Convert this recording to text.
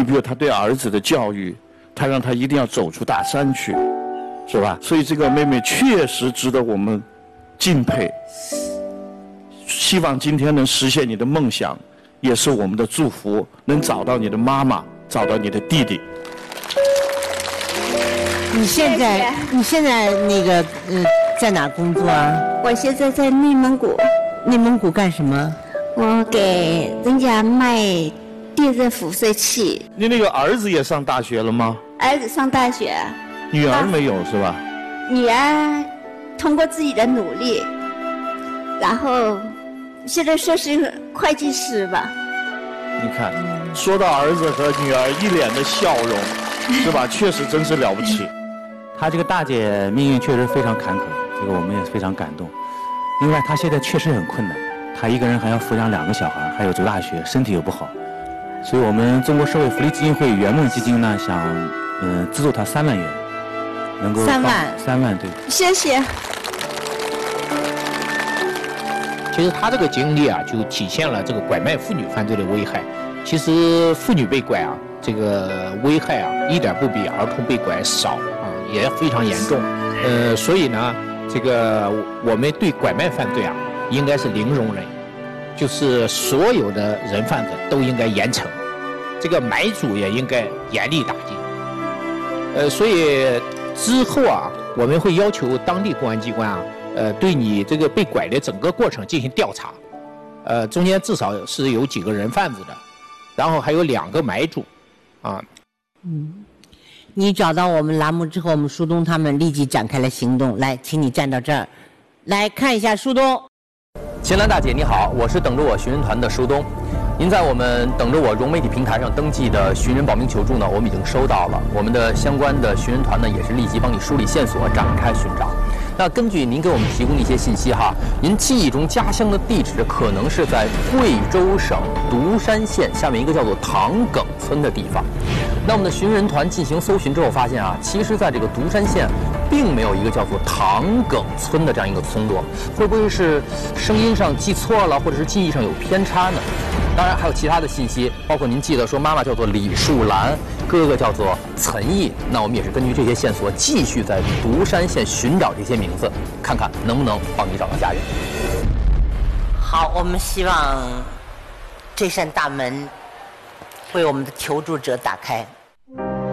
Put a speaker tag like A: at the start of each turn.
A: 你比如他对儿子的教育，他让他一定要走出大山去，是吧？所以这个妹妹确实值得我们敬佩。希望今天能实现你的梦想，也是我们的祝福，能找到你的妈妈，找到你的弟弟。
B: 你现在那个在哪工作啊？
C: 我现在在内蒙古。
B: 内蒙古干什么？
C: 我给人家卖电热辐射器。
A: 你那个儿子也上大学了吗？
C: 儿子上大学。
A: 女儿没有是吧？
C: 女儿通过自己的努力，然后现在说是会计师吧。
A: 你看，说到儿子和女儿一脸的笑容，是吧？确实真是了不起。
D: 她这个大姐命运确实非常坎坷，这个我们也非常感动。另外，她现在确实很困难，她一个人还要抚养2个小孩，还有读大学，身体又不好，所以我们中国社会福利基金会圆梦基金呢，想资助她3万元，能够
B: 3万，
D: 对。
C: 谢谢。
E: 其实他这个经历啊，就体现了这个拐卖妇女犯罪的危害。其实妇女被拐啊，这个危害啊，一点不比儿童被拐少啊，也非常严重。所以呢，这个我们对拐卖犯罪啊，应该是零容忍，就是所有的人贩子都应该严惩，这个买主也应该严厉打击。所以之后啊，我们会要求当地公安机关啊。对你这个被拐的整个过程进行调查，中间至少是有几个人贩子的，然后还有2个买主，啊。
B: 你找到我们栏目之后，我们舒东他们立即展开了行动。来，请你站到这儿，来看一下舒东。
F: 秦岚大姐你好，我是等着我寻人团的舒东。您在我们等着我融媒体平台上登记的寻人保命求助呢，我们已经收到了。我们的相关的寻人团呢，也是立即帮你梳理线索，展开寻找。那根据您给我们提供的一些信息哈，您记忆中家乡的地址可能是在贵州省独山县下面一个叫做唐埂村的地方。那我们的寻人团进行搜寻之后发现啊，其实在这个独山县并没有一个叫做唐埂村的这样一个村落，会不会是声音上记错了，或者是记忆上有偏差呢？当然还有其他的信息，包括您记得说妈妈叫做李树兰，哥哥叫做岑毅。那我们也是根据这些线索，继续在独山县寻找这些名字，看看能不能帮你找到家人。
B: 好，我们希望这扇大门为我们的求助者打开。